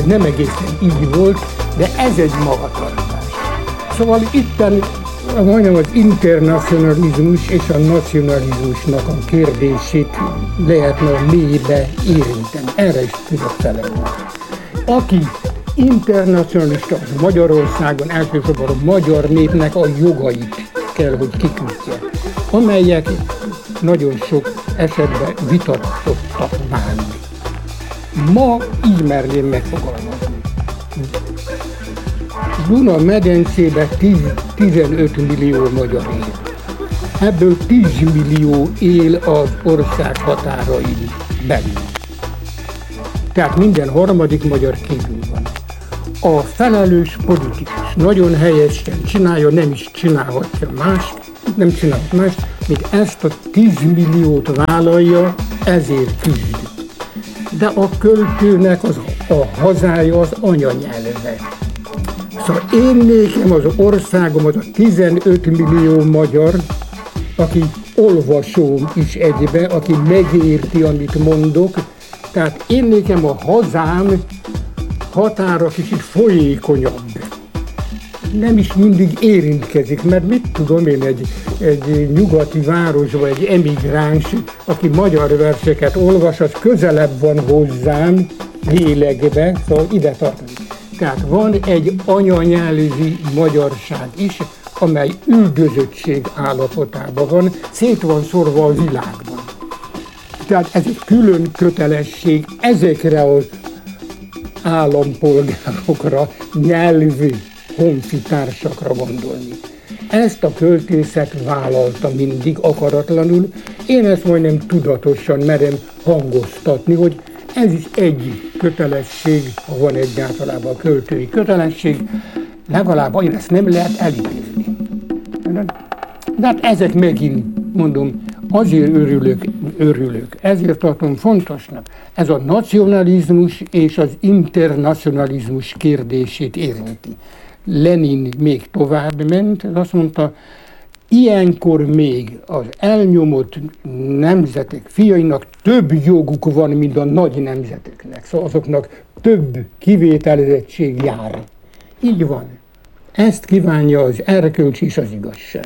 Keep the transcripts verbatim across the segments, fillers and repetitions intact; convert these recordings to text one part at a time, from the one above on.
Nem egészen így volt, de ez egy magatartás. Szóval itten majdnem az internacionalizmus és a nacionalizmusnak a kérdését lehetne a mélybe érinteni. Erre is tudok felelni. Aki internacionalista, az Magyarországon elsősorban a magyar népnek a jogait kell, hogy kiküldje, amelyek nagyon sok esetben vitatottak válni. Ma így merném megfogalmazni. Duna-medencében tizenöt millió magyar él. Ebből tíz millió él az ország határain belül. Tehát minden harmadik magyar kívül van. A felelős politikus nagyon helyesen csinálja, nem is csinálhatja más, nem csinálhat más, mint ezt a tíz milliót vállalja, ezért küzd. De a költőnek az, a hazája az anyanyelve. Szóval én nékem az országom az a tizenöt millió magyar, aki olvasóm is egybe, aki megérti, amit mondok. Tehát én nékem a hazám határa kicsit folyékonyabb. Nem is mindig érintkezik, mert mit tudom én, egy, egy nyugati városban egy emigráns, aki magyar verseket olvas, az közelebb van hozzám lélegbe, szóval ide tartozik. Tehát van egy anyanyelvi magyarság is, amely üldözöttség állapotában van, szét van szorva a világban. Tehát ez egy külön kötelesség ezekre az állampolgárokra, nyelvi honfitársakra gondolni. Ezt a költészet vállalta mindig akaratlanul, én ezt majdnem tudatosan merem hangoztatni, hogy ez is egy kötelesség, ha van egyáltalában a költői kötelesség, legalább annyira ezt nem lehet elidézni. De hát ezek megint, mondom, azért örülök, örülök, ezért tartom fontosnak. Ez a nacionalizmus és az internacionalizmus kérdését érinti. Lenin még tovább ment, azt mondta, ilyenkor még az elnyomott nemzetek fiainak több joguk van, mint a nagy nemzeteknek. Szóval azoknak több kivételezettség jár. Így van. Ezt kívánja az erkölcs és az igazság.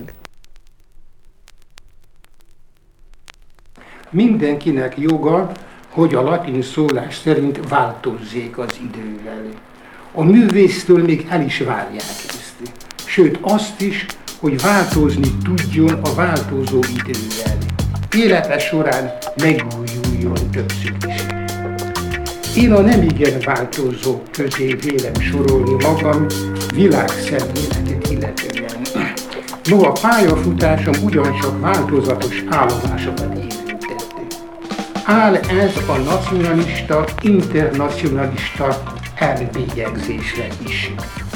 Mindenkinek joga, hogy a latin szólás szerint változzék az idővel. A művésztől még el is várják ezt. Sőt, azt is, hogy változni tudjon a változó idővel. Élete során megújuljon többször is. Én a nem igen változó közé vélem sorolni magam világszemléletet illetően. Noha pályafutásom ugyancsak változatos állomásokat érintette. Áll ez a nacionalista, internacionalista elbélyegzésre is.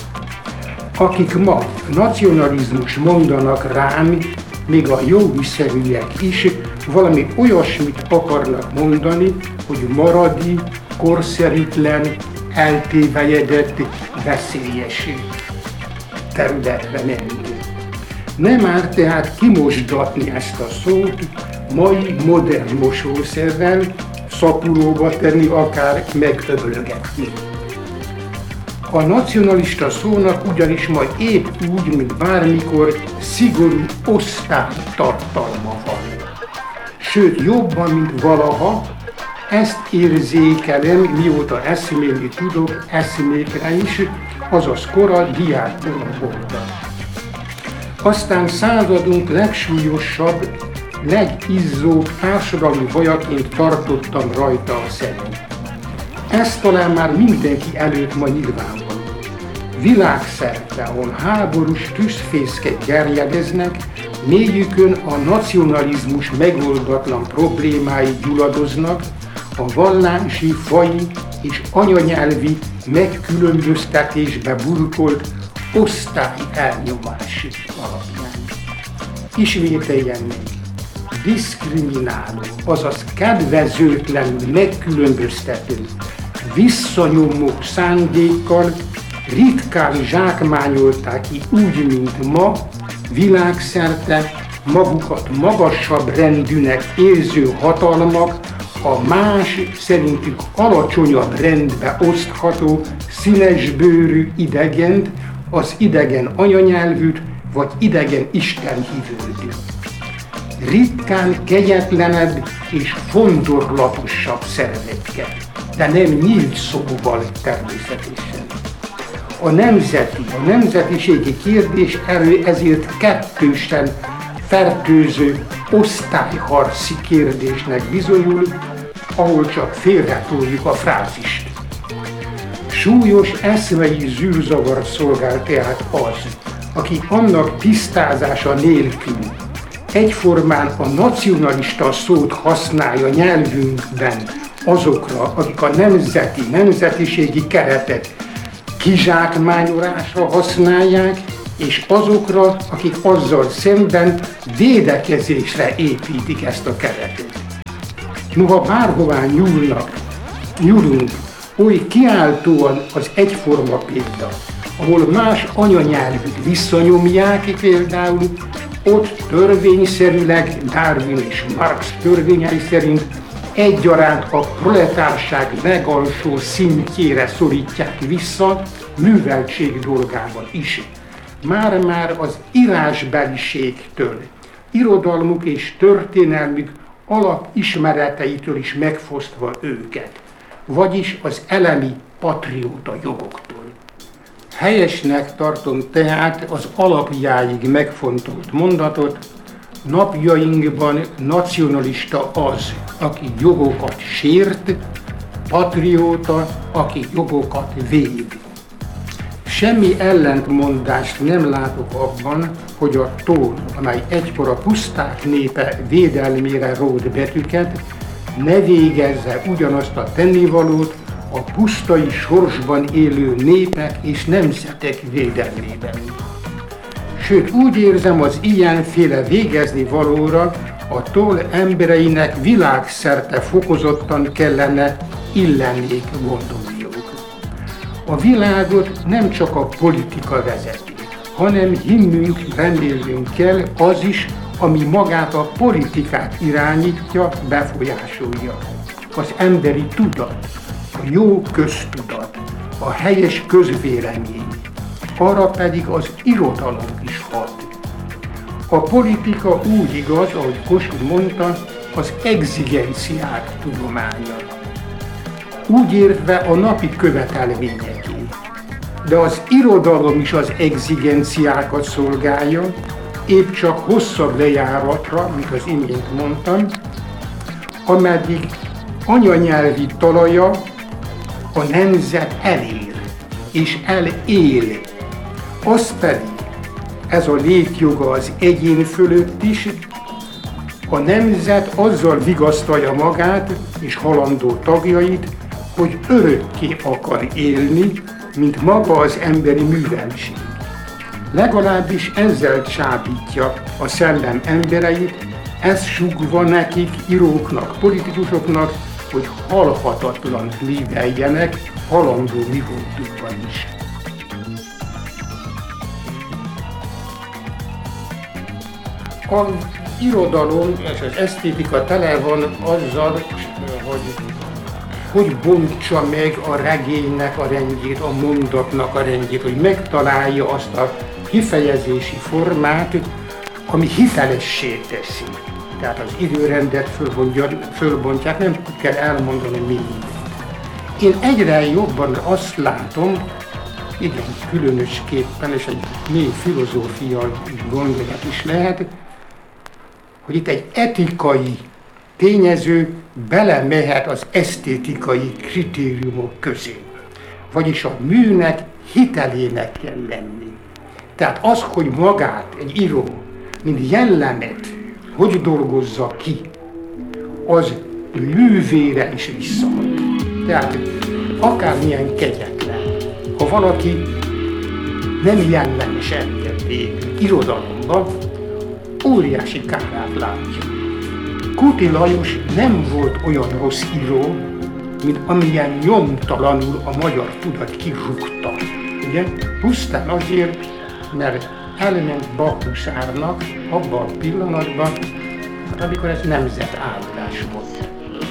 Akik ma nacionalizmus mondanak rám, még a jóhiszeműek is valami olyasmit akarnak mondani, hogy maradi, korszerűtlen, eltévejedett, veszélyes területbe menni. Nem árt tehát kimosdatni ezt a szót, mai modern mosószerrel, szapulóba tenni, akár megöblögetni. A nacionalista szónak ugyanis majd épp úgy, mint bármikor szigorú osztálytartalma van. Sőt, jobban, mint valaha, ezt érzékelem, mióta eszmélni tudok, eszmékre is, azaz kora diákkorom óta. Aztán századunk legsúlyosabb, legizzóbb társadalmi bajaként tartottam rajta a szemet. Ez talán már mindenki előtt ma nyilvánvaló. Világszerte, ahol háborús tűzfészkek gerjedeznek, mélyükön a nacionalizmus megoldatlan problémái gyuladoznak, a vallási, faji és anyanyelvi megkülönböztetésbe burkolt osztályi elnyomás alapján. Ismételjen meg, diszkrimináló, azaz kedvezőtlenül megkülönböztető, visszanyomó szándékkal ritkán zsákmányolták ki úgy, mint ma, világszerte magukat magasabb rendűnek érző hatalmak a más, szerintük alacsonyabb rendbe osztható színesbőrű idegent, az idegen anyanyelvűt, vagy idegen istenhívőt. Ritkán kegyetlenebb és fondorlatosabb szervekkel, de nem nyílt szóval természetesen. A nemzeti, a nemzetiségi kérdés elő ezért kettősen fertőző osztályharci kérdésnek bizonyul, ahol csak félretoljuk a frázist. Súlyos eszmei zűrzavart szolgál tehát az, aki annak tisztázása nélkül egyformán a nacionalista szót használja nyelvünkben azokra, akik a nemzeti, nemzetiségi keretet kizsákmányolásra használják, és azokra, akik azzal szemben védekezésre építik ezt a keretet. Noha bárhová nyúlnak, nyúlunk, oly kiáltóan az egyforma példa, ahol más anyanyelvűt visszanyomják például, ott törvényszerűleg Darwin és Marx törvényei szerint egyaránt a proletárság legalsó szintjére szorítják vissza műveltség dolgában is. Már-már az írásbeliségtől, irodalmuk és történelmük alapismereteitől is megfosztva őket, vagyis az elemi patrióta jogoktól. Helyesnek tartom tehát az alapjáig megfontolt mondatot, napjainkban nacionalista az, aki jogokat sért, patrióta, aki jogokat véd. Semmi ellentmondást nem látok abban, hogy a tól, amely egykor a puszták népe védelmére rót betűket, ne végezze ugyanazt a tennivalót a pusztai sorsban élő népek és nemzetek védelmében. Sőt, úgy érzem, az ilyenféle végezni valóra a toll embereinek világszerte fokozottan kellene illennék gondolniuk. A világot nem csak a politika vezeti, hanem hinnünk, remélnünk kell az is, ami magát a politikát irányítja, befolyásolja. Az emberi tudat, a jó köztudat, a helyes közvélemény, arra pedig az irodalom is hat. A politika úgy igaz, ahogy Kossuth mondta, az exigenciák tudománya. Úgy értve a napi követelményeké. De az irodalom is az exigenciákat szolgálja, épp csak hosszabb lejáratra, mint az imént mondtam, ameddig anyanyelvi talaja a nemzet elér és elél. Az pedig, ez a létjoga az egyén fölött is, a nemzet azzal vigasztalja magát és halandó tagjait, hogy örökké akar élni, mint maga az emberi műveltség. Legalábbis ezzel csábítja a szellem embereit, ez sugva nekik, íróknak, politikusoknak, hogy halhatatlan műveljenek halandó mi voltukban is. Az irodalom és az esztétika tele van azzal, hogy hogy bontsa meg a regénynek a rendjét, a mondatnak a rendjét, hogy megtalálja azt a kifejezési formát, ami hitelessé teszi. Tehát az időrendet fölbontják, nem kell elmondani mindent. Én egyre jobban azt látom, igen, különösképpen, és egy mély filozófiai gondolat is lehet, hogy itt egy etikai tényező belemehet az esztétikai kritériumok közé. Vagyis a műnek hitelének kell lenni. Tehát az, hogy magát egy író, mint jellemet, hogy dolgozza ki, az művére is visszahat. Tehát akármilyen kegyetlen, ha valaki nem jellemes ember végül irodalomban, óriási kárát látja. Kúti Lajos nem volt olyan rossz író, mint amilyen nyomtalanul a magyar tudat kirúgta. Ugye? Pusztán azért, mert elment Bakhusárnak abban a pillanatban, amikor ez nemzetállás volt.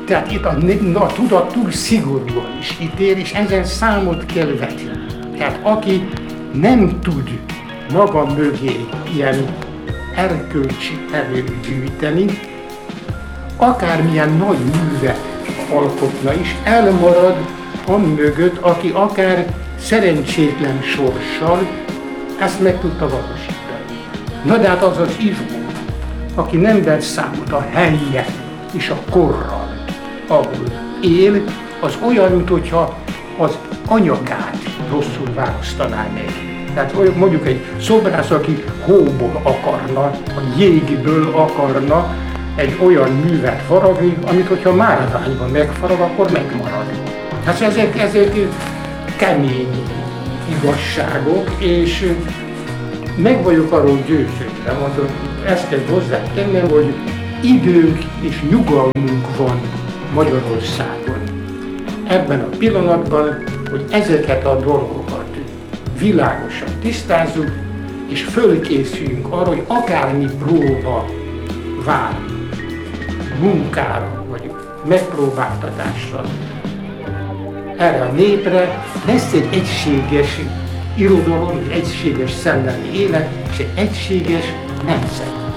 Tehát itt a, a tudat túl szigorúan is ítél, és ezen számot kell vetni. Tehát aki nem tud maga mögé ilyen erkölcsi erőt gyűjteni, akármilyen nagy művet alkotna is, elmarad amögött, aki akár szerencsétlen sorssal ezt meg tudta valósítani. Na de hát az az izmó, aki nem vett számot a helye és a korral, ahol él, az olyan, mint hogyha az anyagát rosszul választaná meg. Tehát mondjuk egy szobrász, aki hóból akarna, a jégből akarna egy olyan művet faragni, amit hogyha márványban megfarag, akkor megmarad. Hát ezek, ezek kemény igazságok, és meg vagyok arról győződve, mondom, ezt kell hozzátennem, hogy időnk és nyugalmunk van Magyarországon. Ebben a pillanatban, hogy ezeket a dolgokat világosan tisztázzuk, és fölkészüljünk arra, hogy akármi próba vár munkára, vagy megpróbáltatásra erre a népre, lesz egy egységes irodalom, egy egységes szellemi élet, és egy egységes nemzet.